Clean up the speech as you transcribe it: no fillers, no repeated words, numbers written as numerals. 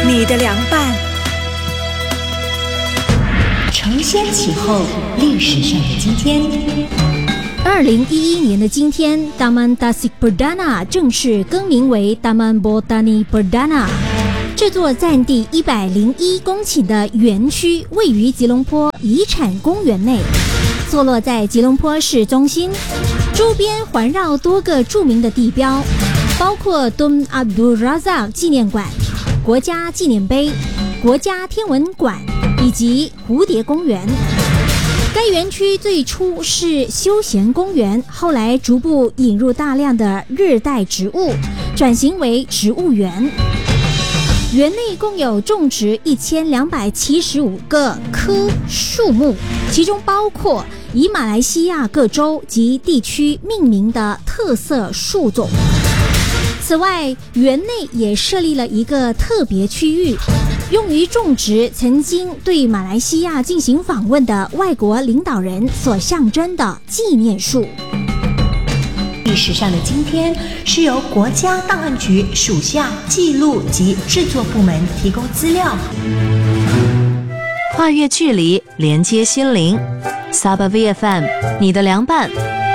你的凉拌。 承先启后，历史上的今天。 2011年的今天 Taman Tasik Perdana 正式更名为 Taman Botani Perdana。这座占地101公顷的园区位于吉隆坡遗产公园内，坐落在吉隆坡市中心，周边环绕多个著名的地标，包括 Tun Abdul Razak 纪念馆、国家纪念碑、国家天文馆以及蝴蝶公园。该园区最初是休闲公园，后来逐步引入大量的热带植物，转型为植物园。园内共有种植1275个棵树木，其中包括以马来西亚各州及地区命名的特色树种。此外，园内也设立了一个特别区域，用于种植曾经对马来西亚进行访问的外国领导人所象征的纪念树。 历史上的今天是由国家档案局属下记录及制作部门提供资料。 跨越距离，连接心灵。Sabah VFM， 你的凉拌，